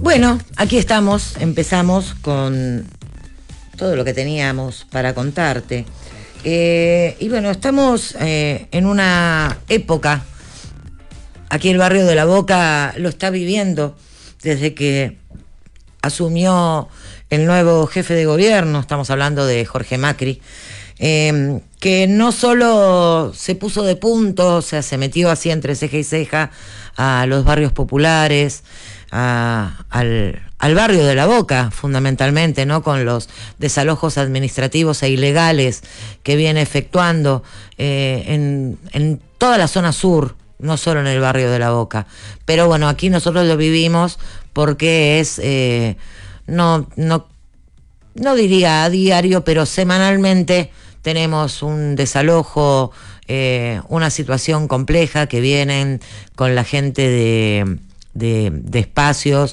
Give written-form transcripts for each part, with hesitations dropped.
Bueno, aquí estamos, empezamos con todo lo que teníamos para contarte. Y bueno, estamos en una época, aquí el barrio de La Boca lo está viviendo desde que asumió el nuevo jefe de gobierno, estamos hablando de Jorge Macri, que no solo se puso de punto, o sea, se metió así entre ceja y ceja a los barrios populares, al barrio de La Boca, fundamentalmente, ¿no? Con los desalojos administrativos e ilegales que viene efectuando en toda la zona sur, no solo en el barrio de La Boca. Pero bueno, aquí nosotros lo vivimos porque es, no diría a diario, pero semanalmente tenemos un desalojo, una situación compleja que vienen con la gente de espacios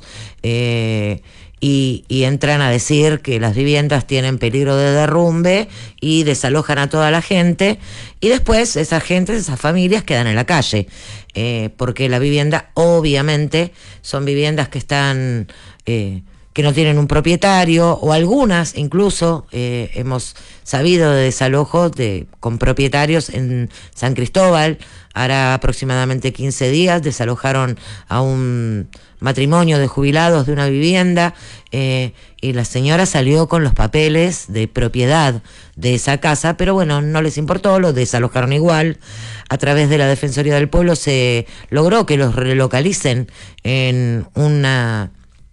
y entran a decir que las viviendas tienen peligro de derrumbe y desalojan a toda la gente, y después esa gente, esas familias quedan en la calle, porque la vivienda obviamente son viviendas que están que no tienen un propietario, o algunas incluso hemos sabido de desalojos con propietarios en San Cristóbal. Hará aproximadamente 15 días desalojaron a un matrimonio de jubilados de una vivienda, y la señora salió con los papeles de propiedad de esa casa, pero bueno, no les importó, los desalojaron igual. A través de la Defensoría del Pueblo se logró que los relocalicen en una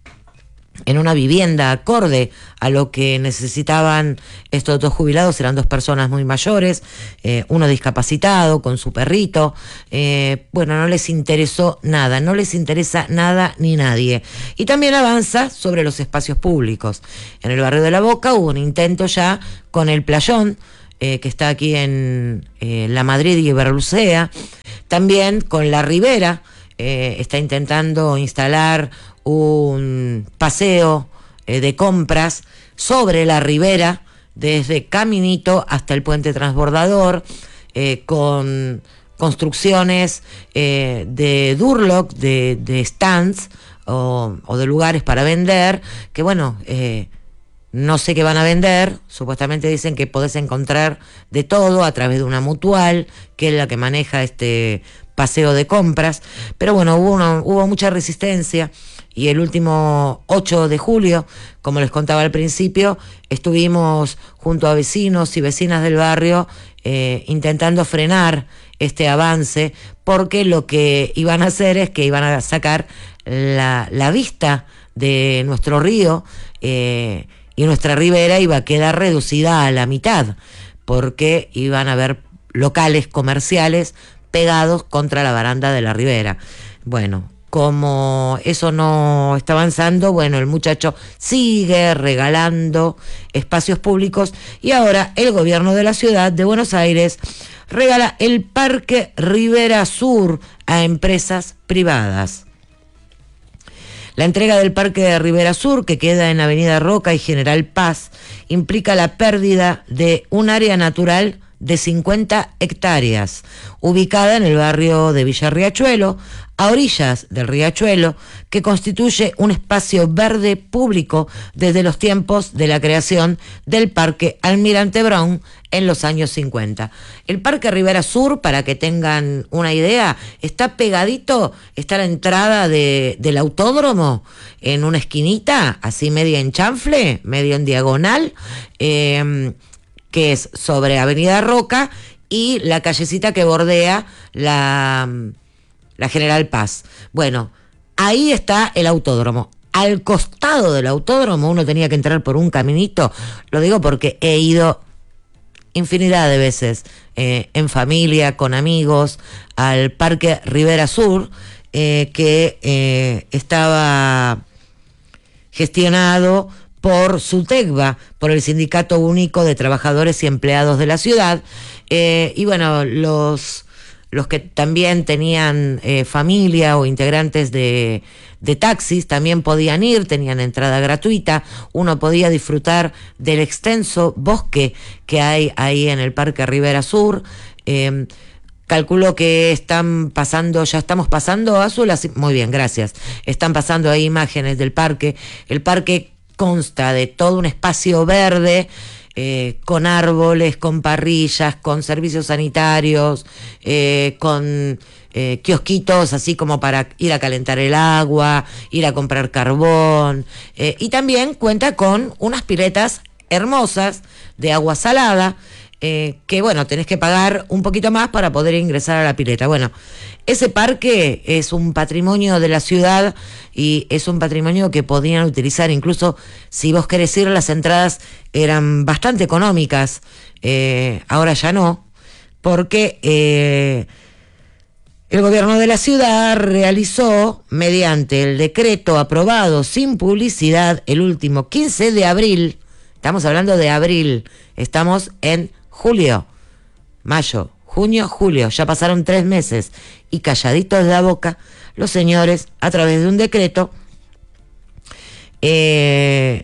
vivienda acorde a lo que necesitaban estos dos jubilados. Eran dos personas muy mayores, uno discapacitado con su perrito. Bueno, no les interesó nada, no les interesa nada ni nadie. Y también avanza sobre los espacios públicos. En el barrio de La Boca hubo un intento ya con el playón, que está aquí en La Madrid y Berlucea. También con La Ribera, está intentando instalar un paseo de compras sobre la ribera, desde Caminito hasta el puente transbordador, con construcciones de Durlock, de stands o de lugares para vender, que bueno, no sé qué van a vender. Supuestamente dicen que podés encontrar de todo a través de una mutual, que es la que maneja este paseo de compras. Pero bueno, hubo mucha resistencia, y el último 8 de julio, como les contaba al principio, estuvimos junto a vecinos y vecinas del barrio intentando frenar este avance, porque lo que iban a hacer es que iban a sacar la vista de nuestro río, y nuestra ribera iba a quedar reducida a la mitad, porque iban a haber locales comerciales pegados contra la baranda de la ribera. Bueno, como eso no está avanzando, bueno, el muchacho sigue regalando espacios públicos, y ahora el gobierno de la ciudad de Buenos Aires regala el Parque Rivera Sur a empresas privadas. La entrega del Parque de Rivera Sur, que queda en Avenida Roca y General Paz, implica la pérdida de un área natural de 50 hectáreas, ubicada en el barrio de Villa Riachuelo, a orillas del Riachuelo, que constituye un espacio verde público desde los tiempos de la creación del Parque Almirante Brown en los años 50. El Parque Rivera Sur, para que tengan una idea, está pegadito, está a la entrada del autódromo, en una esquinita, así media en chanfle, medio en diagonal, que es sobre Avenida Roca y la callecita que bordea la General Paz. Bueno, ahí está el autódromo. Al costado del autódromo uno tenía que entrar por un caminito. Lo digo porque he ido infinidad de veces en familia, con amigos, al Parque Rivera Sur, que estaba gestionado por SUTECBA, por el Sindicato Único de Trabajadores y Empleados de la ciudad. Y bueno, los que también tenían familia o integrantes de taxis también podían ir, tenían entrada gratuita. Uno podía disfrutar del extenso bosque que hay ahí en el Parque Rivera Sur. Calculo que ya estamos pasando, Azul, muy bien, gracias. Están pasando ahí imágenes del parque. El parque consta de todo un espacio verde, con árboles, con parrillas, con servicios sanitarios, con kiosquitos así como para ir a calentar el agua, ir a comprar carbón, y también cuenta con unas piletas hermosas de agua salada, que bueno, tenés que pagar un poquito más para poder ingresar a la pileta. Bueno, ese parque es un patrimonio de la ciudad y es un patrimonio que podrían utilizar. Incluso si vos querés ir, las entradas eran bastante económicas, ahora ya no, porque el gobierno de la ciudad realizó, mediante el decreto aprobado sin publicidad el último 15 de abril, estamos hablando de abril, estamos en julio, mayo, junio, julio, ya pasaron 3 meses, y calladitos de la boca, los señores, a través de un decreto, le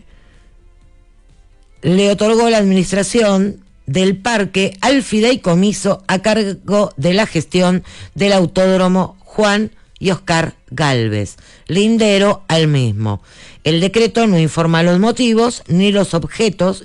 otorgó la administración del parque al fideicomiso a cargo de la gestión del Autódromo Juan y Oscar Gálvez, lindero al mismo. El decreto no informa los motivos ni los objetivos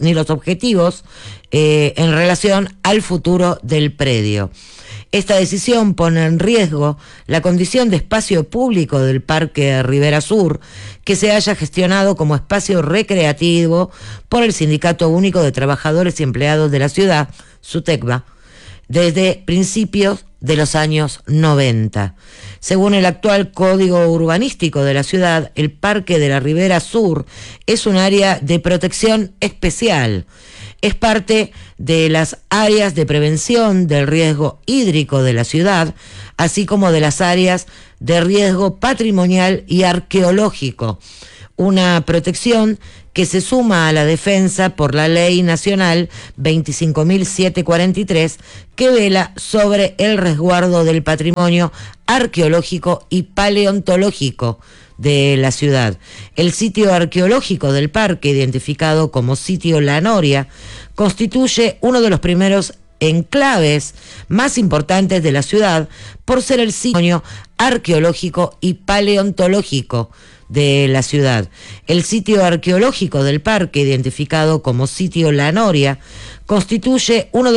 en relación al futuro del predio. Esta decisión pone en riesgo la condición de espacio público del Parque Rivera Sur, que se haya gestionado como espacio recreativo por el Sindicato Único de Trabajadores y Empleados de la Ciudad, SUTECBA, desde principios de los años 90. Según el actual Código Urbanístico de la ciudad, el Parque de la Ribera Sur es un área de protección especial. Es parte de las áreas de prevención del riesgo hídrico de la ciudad, así como de las áreas de riesgo patrimonial y arqueológico. Una protección que se suma a la defensa por la Ley Nacional 25.743, que vela sobre el resguardo del patrimonio arqueológico y paleontológico de la ciudad. El sitio arqueológico del parque, identificado como sitio La Noria, constituye uno de los primeros enclaves más importantes de la ciudad por ser el sitio arqueológico y paleontológico de la ciudad. El sitio arqueológico del parque, identificado como sitio La Noria, constituye uno de